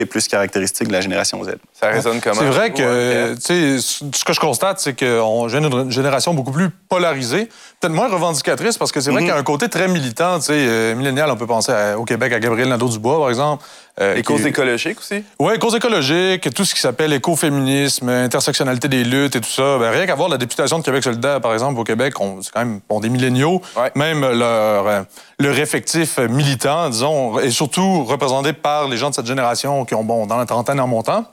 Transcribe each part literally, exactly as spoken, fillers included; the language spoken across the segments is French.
est plus caractéristique de la génération Z. Ça résonne comment? C'est vrai que, tu sais, ce que je constate, c'est qu'on vient d'une génération beaucoup plus polarisée, peut-être moins revendicatrice, parce que c'est vrai mm-hmm. qu'il y a un côté très militant, tu sais, euh, millénial, on peut penser à, au Québec à Gabriel Nadeau-Dubois, par exemple. Euh, les causes qui... écologiques aussi? Oui, causes écologiques, tout ce qui s'appelle écoféminisme, intersectionnalité des luttes et tout ça. Ben, rien qu'à voir la députation de Québec solidaire, par exemple, au Québec, on, c'est quand même bon, des milléniaux. Ouais. Même leur, euh, leur effectif militant, disons, est surtout représenté par les gens de cette génération qui ont, bon, dans la trentaine en montant.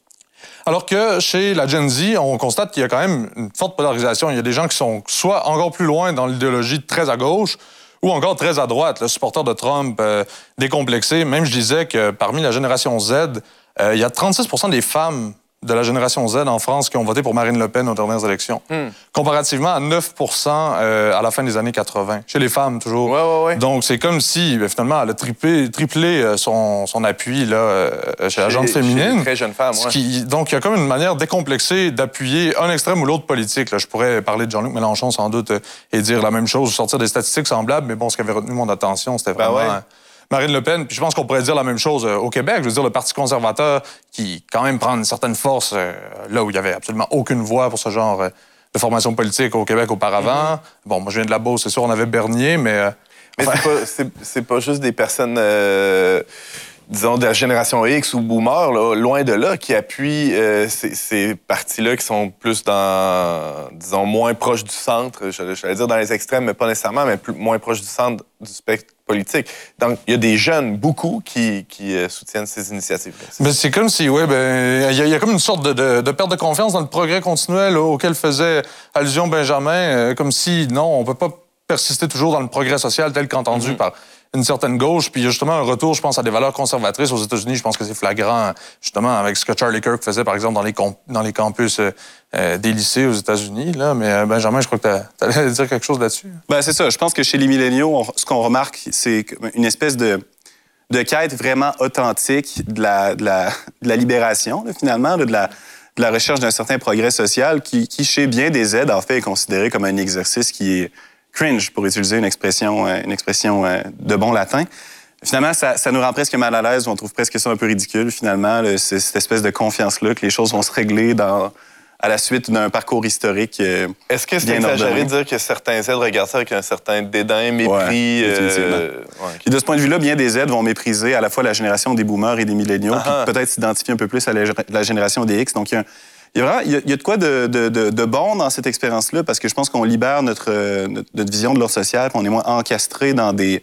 Alors que chez la Gen Z, on constate qu'il y a quand même une forte polarisation. Il y a des gens qui sont soit encore plus loin dans l'idéologie très à gauche, ou encore très à droite, le supporter de Trump, euh, décomplexé. Même, je disais que parmi la génération Z, euh, il y a trente-six pour cent des femmes de la génération Z en France qui ont voté pour Marine Le Pen aux dernières élections, mm. comparativement à neuf pour cent euh, à la fin des années quatre-vingt, chez les femmes toujours. Ouais, ouais, ouais. Donc, c'est comme si, ben, finalement, elle a triplé, triplé son, son appui là, euh, chez, chez la gente féminine. Chez les très jeunes femmes, ouais. Qui, donc, il y a comme une manière décomplexée d'appuyer un extrême ou l'autre politique. Là. Je pourrais parler de Jean-Luc Mélenchon, sans doute, euh, et dire la même chose, sortir des statistiques semblables, mais bon, ce qui avait retenu mon attention, c'était vraiment... Ben ouais. Marine Le Pen, puis je pense qu'on pourrait dire la même chose euh, au Québec. Je veux dire, le Parti conservateur qui, quand même, prend une certaine force euh, là où il n'y avait absolument aucune voix pour ce genre euh, de formation politique au Québec auparavant. Mm-hmm. Bon, moi, je viens de la Beauce, c'est sûr, on avait Bernier, mais... Euh, mais enfin... c'est, pas, c'est, c'est pas juste des personnes... Euh... disons, de la génération X ou boomer, là, loin de là, qui appuient euh, ces, ces partis-là qui sont plus dans, disons, moins proches du centre, j'allais dire dans les extrêmes, mais pas nécessairement, mais plus, moins proches du centre du spectre politique. Donc, il y a des jeunes, beaucoup, qui, qui euh, soutiennent ces initiatives-là. Mais c'est comme si, oui, ben, il y, y a comme une sorte de, de, de perte de confiance dans le progrès continuel là, auquel faisait allusion Benjamin, euh, comme si, non, on peut pas persister toujours dans le progrès social tel qu'entendu mm-hmm. par une certaine gauche, puis il y a justement un retour, je pense, à des valeurs conservatrices aux États-Unis. Je pense que c'est flagrant, justement, avec ce que Charlie Kirk faisait, par exemple, dans les, comp- dans les campus euh, des lycées aux États-Unis. Là. Mais euh, Benjamin, je crois que tu allais dire quelque chose là-dessus. Ben, c'est ça. Je pense que chez les milléniaux, on, ce qu'on remarque, c'est une espèce de, de quête vraiment authentique de la, de la, de la libération, là, finalement, là, de la... de la recherche d'un certain progrès social qui, qui, chez bien des Z, en fait, est considéré comme un exercice qui est cringe, pour utiliser une expression, une expression de bon latin. Finalement, ça, ça nous rend presque mal à l'aise. On trouve presque ça un peu ridicule, finalement, là, c'est cette espèce de confiance-là que les choses vont se régler dans, à la suite d'un parcours historique. Euh, Est-ce que c'est exagéré de dire que certains Z regardent ça avec un certain dédain, mépris? Ouais, euh... ouais. Et de ce point de vue-là, bien des Z vont mépriser à la fois la génération des boomers et des milléniaux, puis peut-être s'identifier un peu plus à la, la génération des X. Donc, il y a un, Il y a, vraiment, il y a de quoi de, de, de, de bon dans cette expérience-là, parce que je pense qu'on libère notre, notre, notre vision de l'ordre social, qu'on est moins encastré dans des,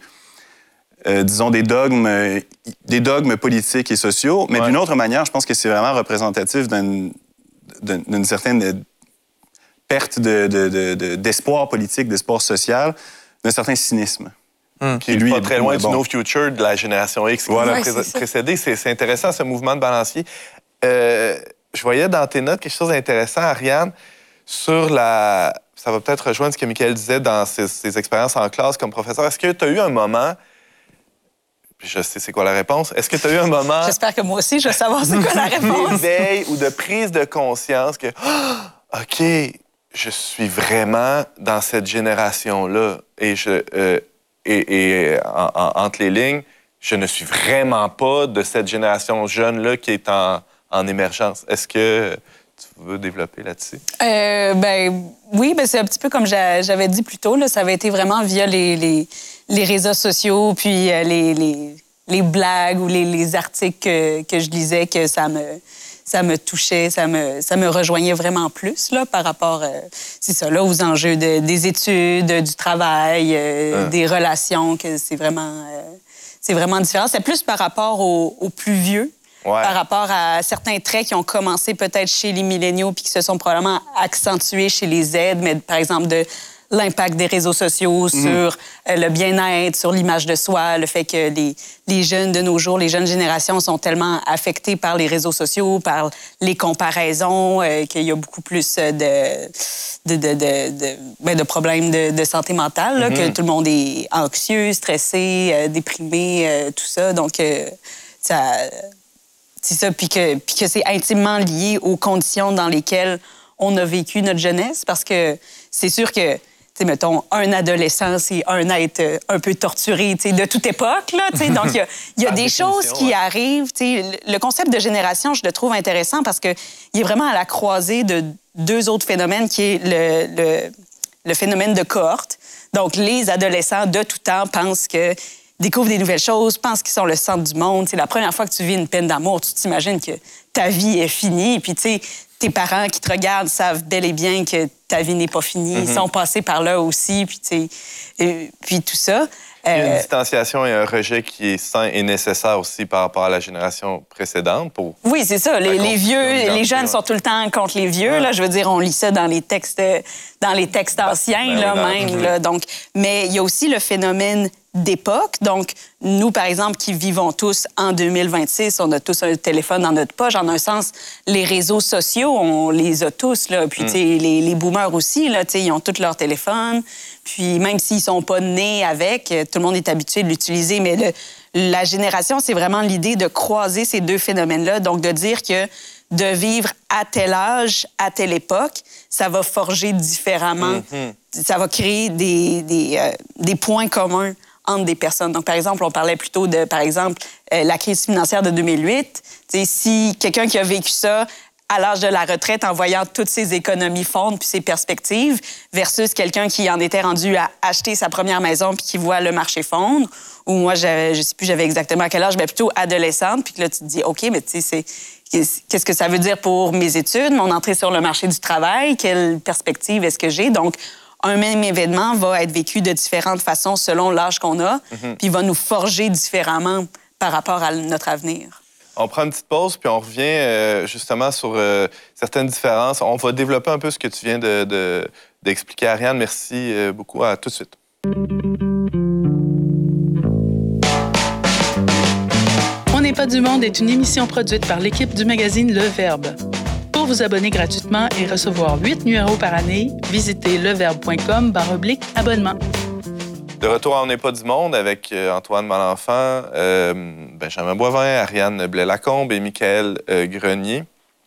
euh, disons, des dogmes, des dogmes politiques et sociaux. Mais ouais. d'une autre manière, je pense que c'est vraiment représentatif d'une, d'une certaine perte de, de, de, de, d'espoir politique, d'espoir social, d'un certain cynisme. Hum. Qui lui, est pas très loin du bon. No Future de la génération X qui voilà. nous a précédé. C'est, c'est intéressant, ce mouvement de balancier. Euh, Je voyais dans tes notes quelque chose d'intéressant, Ariane, sur la... Ça va peut-être rejoindre ce que Michael disait dans ses, ses expériences en classe comme professeur. Est-ce que tu as eu un moment... Je sais c'est quoi la réponse. Est-ce que tu as eu un moment... J'espère que moi aussi, je vais savoir c'est quoi la réponse. D'éveil ou de prise de conscience que... Oh, OK, je suis vraiment dans cette génération-là. Et, je, euh, et, et en, en, entre les lignes, je ne suis vraiment pas de cette génération jeune-là qui est en... en émergence. Est-ce que tu veux développer là-dessus? Euh, ben oui, ben c'est un petit peu comme j'avais dit plus tôt, là, ça avait été vraiment via les, les, les réseaux sociaux, puis euh, les, les, les blagues ou les, les articles que, que je lisais que ça me, ça me touchait, ça me, ça me rejoignait vraiment plus là, par rapport, euh, c'est ça, là, aux enjeux de, des études, du travail, euh, ah. des relations, que c'est vraiment, euh, c'est vraiment différent. C'est plus par rapport aux, aux plus vieux. Ouais. Par rapport à certains traits qui ont commencé peut-être chez les milléniaux puis qui se sont probablement accentués chez les Z, mais par exemple de l'impact des réseaux sociaux mmh. sur euh, le bien-être, sur l'image de soi, le fait que les, les jeunes de nos jours, les jeunes générations sont tellement affectées par les réseaux sociaux, par les comparaisons, euh, qu'il y a beaucoup plus de, de, de, de, de, ben, de problèmes de, de santé mentale, là, mmh. que tout le monde est anxieux, stressé, euh, déprimé, euh, tout ça. Donc, euh, ça... C'est ça, puis que, puis que c'est intimement lié aux conditions dans lesquelles on a vécu notre jeunesse, parce que c'est sûr que sais, mettons, un adolescent, c'est un être un peu torturé, tu sais, de toute époque, là, tu sais. Donc, il y a, y a des choses qui ouais. arrivent, tu sais. Le concept de génération, je le trouve intéressant parce qu'il est vraiment à la croisée de deux autres phénomènes, qui est le, le, le phénomène de cohorte. Donc, les adolescents de tout temps pensent que découvrent des nouvelles choses, pensent qu'ils sont le centre du monde. C'est la première fois que tu vis une peine d'amour, tu t'imagines que ta vie est finie. Puis, tu sais, tes parents qui te regardent savent bel et bien que ta vie n'est pas finie. Mm-hmm. Ils sont passés par là aussi, puis, tu sais, et, puis tout ça. Il y a une distanciation et un rejet qui est sain et nécessaire aussi par rapport à la génération précédente. Pour oui, c'est ça. Les, les vieux, les jeunes sont tout le temps contre les vieux. Ouais. Là, je veux dire, on lit ça dans les textes, dans les textes anciens, ben, là, oui, même. Là, donc, mais il y a aussi le phénomène d'époque. Donc, nous, par exemple, qui vivons tous en deux mille vingt-six, on a tous un téléphone dans notre poche. En un sens, les réseaux sociaux, on les a tous. Là. Puis, mm. tu sais, les, les boomers aussi, là, tu sais, ils ont tous leur téléphone. Puis, même s'ils sont pas nés avec, tout le monde est habitué de l'utiliser. Mais le, la génération, c'est vraiment l'idée de croiser ces deux phénomènes-là. Donc, de dire que de vivre à tel âge, à telle époque, ça va forger différemment. Mm-hmm. Ça va créer des, des, euh, des points communs entre des personnes. Donc, par exemple, on parlait plutôt de, par exemple, euh, la crise financière de deux mille huit. T'sais, si quelqu'un qui a vécu ça à l'âge de la retraite en voyant toutes ses économies fondre puis ses perspectives versus quelqu'un qui en était rendu à acheter sa première maison puis qui voit le marché fondre, ou moi, je sais plus j'avais exactement à quel âge, mais plutôt adolescente, puis que là, tu te dis, OK, mais tu sais, c'est... Qu'est-ce que ça veut dire pour mes études, mon entrée sur le marché du travail? Quelle perspective est-ce que j'ai? Donc, un même événement va être vécu de différentes façons selon l'âge qu'on a, mm-hmm. puis va nous forger différemment par rapport à notre avenir. On prend une petite pause, puis on revient euh, justement sur euh, certaines différences. On va développer un peu ce que tu viens de, de, d'expliquer, Ariane. Merci euh, beaucoup. À tout de suite. On n'est pas du monde est une émission produite par l'équipe du magazine Le Verbe. Pour vous abonner gratuitement et recevoir huit numéros par année, visitez leverbe point com barre oblique abonnement. De retour à On n'est pas du monde avec euh, Antoine Malenfant, euh, Benjamin Boivin, Ariane Blais-Lacombe et Michael euh, Grenier.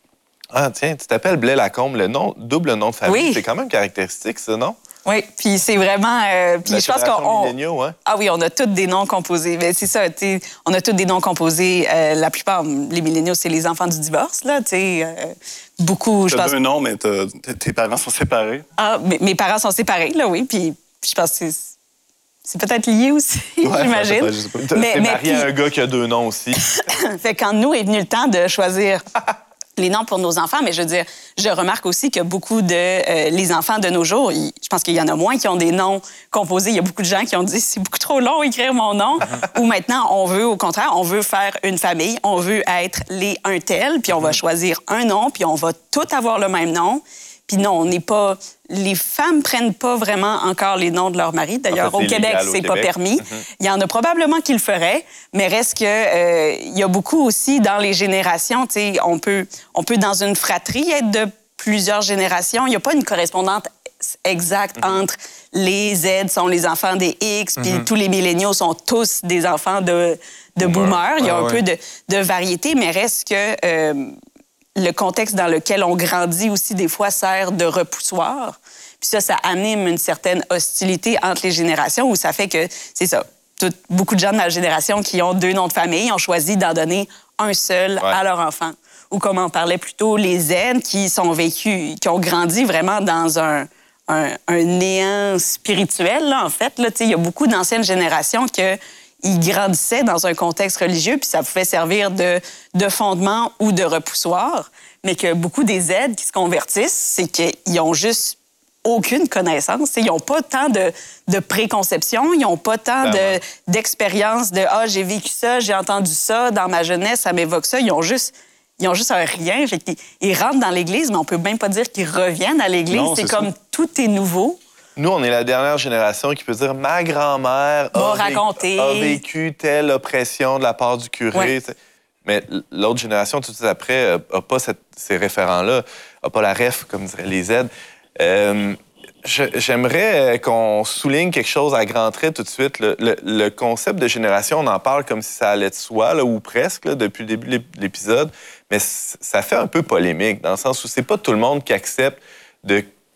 Ah, tiens, tu t'appelles Blais-Lacombe, le nom, double nom de famille. Oui. C'est quand même caractéristique, ça, non? Oui, puis c'est vraiment... Euh, puis je pense qu'on... Hein? Ah oui, on a tous des noms composés. Mais c'est ça, tu sais, on a tous des noms composés. Euh, la plupart, les milléniaux, c'est les enfants du divorce, là, tu sais. Euh, beaucoup, je pense... T'as deux noms, mais tes parents sont séparés. Ah, mes, mes parents sont séparés, là, oui, puis je pense que c'est... C'est peut-être lié aussi, ouais, j'imagine. Ouais, je mais, T'es mais marié puis... à un gars qui a deux noms aussi. Fait quand nous est venu le temps de choisir les noms pour nos enfants, mais je veux dire, je remarque aussi que beaucoup de euh, les enfants de nos jours, ils, je pense qu'il y en a moins qui ont des noms composés. Il y a beaucoup de gens qui ont dit c'est beaucoup trop long écrire mon nom. Ou maintenant, on veut au contraire, on veut faire une famille, on veut être les un tel, puis on va choisir un nom, puis on va tous avoir le même nom. Puis non, on n'est pas... Les femmes prennent pas vraiment encore les noms de leur mari. D'ailleurs, en fait, au Québec, c'est pas permis. Mm-hmm. Il y en a probablement qui le feraient, mais reste que euh, il y a beaucoup aussi dans les générations. Tu sais, on peut, on peut dans une fratrie être de plusieurs générations. Il n'y a pas une correspondante exacte mm-hmm. entre les Z sont les enfants des X, puis mm-hmm. tous les milléniaux sont tous des enfants de, de boomers. Il y a ah, un ouais. peu de, de variété, mais reste que... Euh, le contexte dans lequel on grandit aussi, des fois, sert de repoussoir. Puis ça, ça anime une certaine hostilité entre les générations où ça fait que, c'est ça, tout, beaucoup de gens de ma génération qui ont deux noms de famille ont choisi d'en donner un seul ouais. à leur enfant. Ou comme on parlait plus tôt, les Z qui sont vécus, qui ont grandi vraiment dans un, un, un néant spirituel, là, en fait. Là, il y a beaucoup d'anciennes générations que... Ils grandissaient dans un contexte religieux, puis ça pouvait servir de, de fondement ou de repoussoir, mais que beaucoup des Z qui se convertissent, c'est qu'ils ont juste aucune connaissance. Ils n'ont pas tant de, de préconception, ils n'ont pas tant de, d'expérience de « Ah, j'ai vécu ça, j'ai entendu ça, dans ma jeunesse, ça m'évoque ça ». Ils ont juste... Ils ont juste un rien. Fait qu'ils, ils rentrent dans l'Église, mais on peut même pas dire qu'ils reviennent à l'Église. Non, c'est, c'est comme ça. Tout est nouveau. Nous, on est la dernière génération qui peut dire « Ma grand-mère a, raconter. a vécu telle oppression de la part du curé. Ouais. » Mais l'autre génération, tout de suite après, n'a pas cette, ces référents-là, n'a pas la ref, comme diraient les Z. Euh, je, j'aimerais qu'on souligne quelque chose à grands traits tout de suite. Le, le, le concept de génération, on en parle comme si ça allait de soi, là, ou presque, là, depuis le début de l'épisode. Mais ça fait un peu polémique, dans le sens où c'est pas tout le monde qui accepte de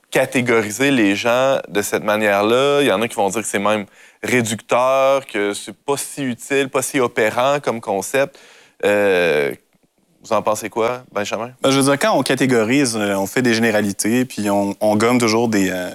catégoriser les gens de cette manière-là. Il y en a qui vont dire que c'est même réducteur, que c'est pas si utile, pas si opérant comme concept. Euh, vous en pensez quoi, Benjamin? Ben, je veux dire, quand on catégorise, on fait des généralités, puis on, on gomme toujours des, euh,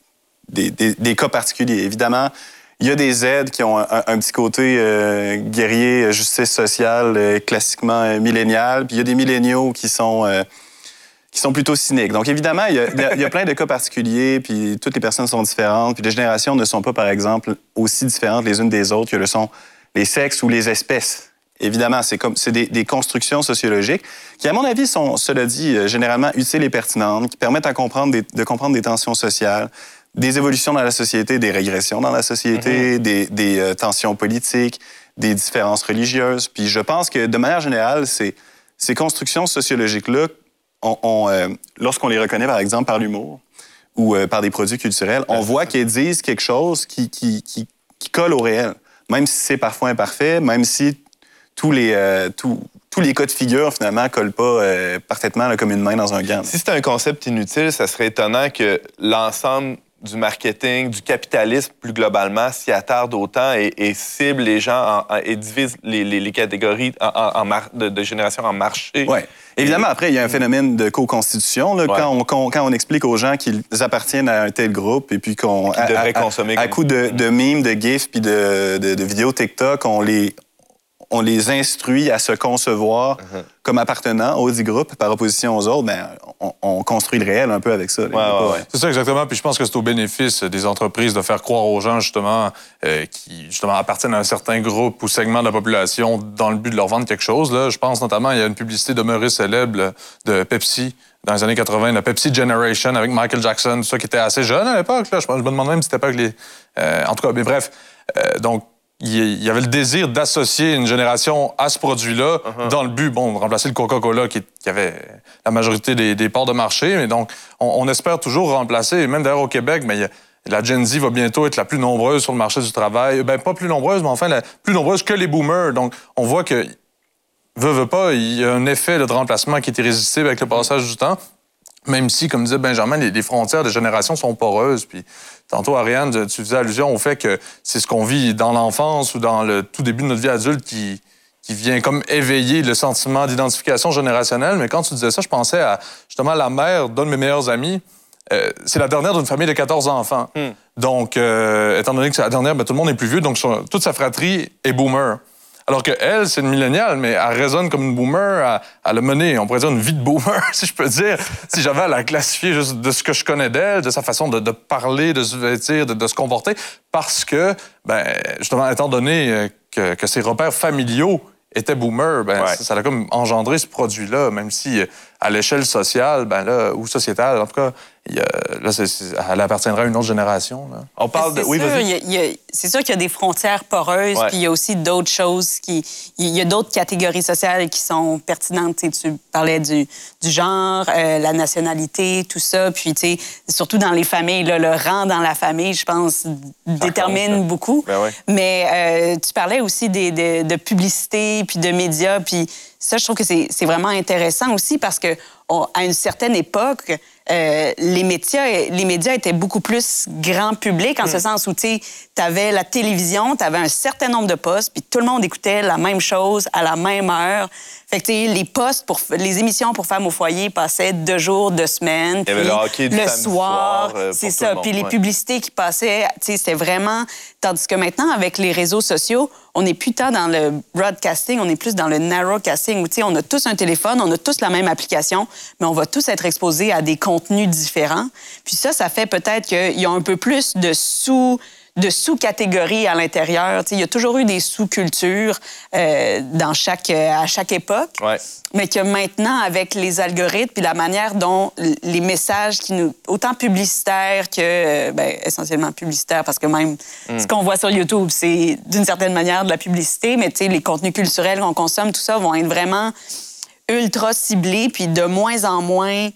des, des, des cas particuliers. Évidemment, il y a des aides qui ont un, un petit côté euh, guerrier, justice sociale, euh, classiquement euh, millénial, puis il y a des milléniaux qui sont... Euh, qui sont plutôt cyniques. Donc, évidemment, il y, a, il y a plein de cas particuliers, puis toutes les personnes sont différentes, puis les générations ne sont pas, par exemple, aussi différentes les unes des autres que le sont les sexes ou les espèces. Évidemment, c'est comme c'est des, des constructions sociologiques qui, à mon avis, sont, cela dit, généralement utiles et pertinentes, qui permettent à comprendre des, de comprendre des tensions sociales, des évolutions dans la société, des régressions dans la société, mm-hmm. des, des euh, tensions politiques, des différences religieuses. Puis je pense que, de manière générale, ces, ces constructions sociologiques-là, On, on, euh, lorsqu'on les reconnaît, par exemple, par l'humour ou euh, par des produits culturels, on voit qu'elles disent quelque chose qui, qui, qui, qui colle au réel, même si c'est parfois imparfait, même si tous les, euh, tous, tous les cas de figure, finalement, ne collent pas euh, parfaitement là, comme une main dans un gant. Si c'était un concept inutile, ça serait étonnant que l'ensemble du marketing, du capitalisme, plus globalement, s'y attarde autant et, et cible les gens en, en, et divise les, les, les catégories en, en, en mar- de, de génération en marché. Oui. Évidemment, après, il y a un phénomène de co-constitution. Là, ouais. quand, on, quand, quand on explique aux gens qu'ils appartiennent à un tel groupe et puis qu'on... Qu'ils devraient à, consommer. À, à coup de, de mimes, de gifs puis de, de, de vidéos TikTok, on les... on les instruit à se concevoir uh-huh. comme appartenant au dit groupe par opposition aux autres, ben, on, on construit le réel un peu avec ça. Ouais, ouais, ouais. C'est ça, exactement. Puis je pense que c'est au bénéfice des entreprises de faire croire aux gens, justement, euh, qui justement appartiennent à un certain groupe ou segment de la population dans le but de leur vendre quelque chose. Là. Je pense notamment, il y a une publicité demeurée célèbre de Pepsi dans les années quatre-vingt, la Pepsi Generation avec Michael Jackson, tout ça qui était assez jeune à l'époque. Là. Je, pense, je me demande même si c'était pas que les... Euh, en tout cas, mais bref. Euh, donc, il y avait le désir d'associer une génération à ce produit-là uh-huh. dans le but, bon, de remplacer le Coca-Cola qui, qui avait la majorité des, des parts de marché. Mais donc, on, on espère toujours remplacer, même d'ailleurs au Québec, mais il y a, la Gen Z va bientôt être la plus nombreuse sur le marché du travail. Ben, pas plus nombreuse, mais enfin, la plus nombreuse que les boomers. Donc, on voit que, veut, veut pas, il y a un effet là, de remplacement qui est irrésistible avec le passage du temps. Même si, comme disait Benjamin, les, les frontières des générations sont poreuses. Puis tantôt, Ariane, tu faisais allusion au fait que c'est ce qu'on vit dans l'enfance ou dans le tout début de notre vie adulte qui, qui vient comme éveiller le sentiment d'identification générationnelle. Mais quand tu disais ça, je pensais à justement la mère d'un de mes meilleurs amis. Euh, c'est la dernière d'une famille de quatorze enfants. Mm. Donc, euh, étant donné que c'est la dernière, ben, tout le monde est plus vieux. Donc, son, toute sa fratrie est boomer. Alors qu'elle, c'est une milléniale, mais elle résonne comme une boomer. Elle, elle a mené, on pourrait dire, une vie de boomer, si je peux dire. Si j'avais à la classifier juste de ce que je connais d'elle, de sa façon de, de parler, de se vêtir, de, de se comporter, parce que, ben, justement, étant donné que, que ses repères familiaux étaient boomers, ben, ouais. ça, ça a comme engendré ce produit-là, même si à l'échelle sociale, ben là, ou sociétale, en tout cas, il y a, là, c'est, c'est, elle appartiendra à une autre génération. Là. On parle de... C'est oui, sûr, vas-y. Il y a, il y a, c'est sûr qu'il y a des frontières poreuses, ouais. puis il y a aussi d'autres choses qui... Il y a d'autres catégories sociales qui sont pertinentes. Tu sais, tu parlais du, du genre, euh, la nationalité, tout ça. Puis, tu sais, surtout dans les familles, là, le rang dans la famille, je pense, détermine compte, beaucoup. Ben ouais. Mais euh, tu parlais aussi des, de, de publicité, puis de médias, puis ça, je trouve que c'est, c'est vraiment intéressant aussi parce que on, à une certaine époque, euh, les médias, les médias étaient beaucoup plus grand public, en mm. ce sens où, tu avais la télévision, tu avais un certain nombre de postes, puis tout le monde écoutait la même chose à la même heure. Fait que, tu sais, les postes, pour, les émissions pour femmes au foyer passaient deux jours, deux semaines. Il y avait le hockey du le samedi soir, soir euh, c'est pour ça. tout le monde, Puis les ouais. publicités qui passaient, tu sais, c'était vraiment... Tandis que maintenant, avec les réseaux sociaux, on n'est plus tant dans le broadcasting, on est plus dans le narrowcasting, où, tu sais, on a tous un téléphone, on a tous la même application, mais on va tous être exposés à des contenus différents. Puis ça, ça fait peut-être qu'il y a un peu plus de sous... de sous-catégories à l'intérieur. Tu sais, il y a toujours eu des sous-cultures euh, dans chaque, euh, à chaque époque, ouais. mais que maintenant, avec les algorithmes puis la manière dont les messages, qui nous, autant publicitaires que, euh, ben, essentiellement publicitaires, parce que même mm. ce qu'on voit sur YouTube, c'est d'une certaine manière de la publicité, mais tu sais, les contenus culturels qu'on consomme, tout ça, vont être vraiment ultra ciblés, puis de moins en moins...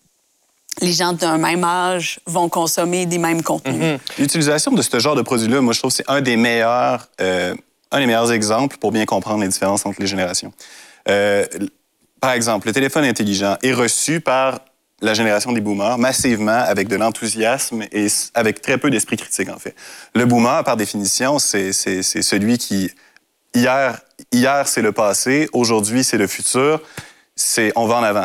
les gens d'un même âge vont consommer des mêmes contenus. Mm-hmm. L'utilisation de ce genre de produit-là, moi, je trouve que c'est un des meilleurs, euh, un des meilleurs exemples pour bien comprendre les différences entre les générations. Euh, par exemple, le téléphone intelligent est reçu par la génération des boomers massivement avec de l'enthousiasme et avec très peu d'esprit critique, en fait. Le boomer, par définition, c'est, c'est, c'est celui qui, hier, hier c'est le passé, aujourd'hui, c'est le futur. C'est, on va en avant.